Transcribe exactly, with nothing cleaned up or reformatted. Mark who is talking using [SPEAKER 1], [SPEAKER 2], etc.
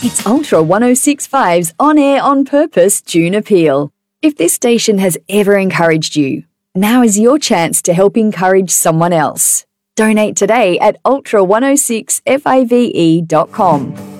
[SPEAKER 1] It's Ultra one oh six point five's On Air On Purpose June Appeal. If this station has ever encouraged you, now is your chance to help encourage someone else. Donate today at ultra one oh six five dot com.